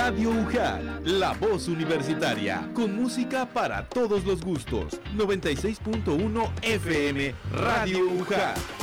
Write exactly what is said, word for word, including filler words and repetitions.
Radio U J A C, la voz universitaria, con música para todos los gustos. noventa y seis punto uno F M, Radio U J A C.